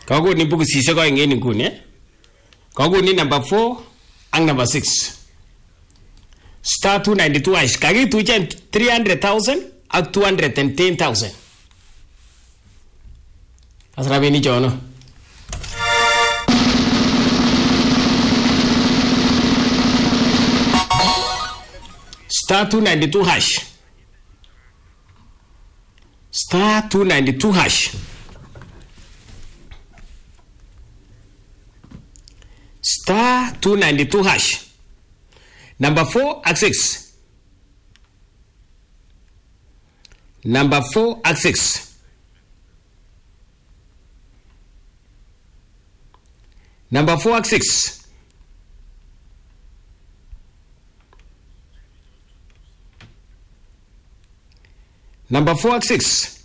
Kakoni bokisisiek oeng en inguni. Kakoni number 4 ak number 6. Star 292 hash. Kakituchen 300,000 ak 210,000. Asrabini chono. Star 292 hash. Star 292 hash. Star 292 hash. Number 4 ak 6. Number 4 ak 6. Number 4 ak 6. Number 4 ak 6.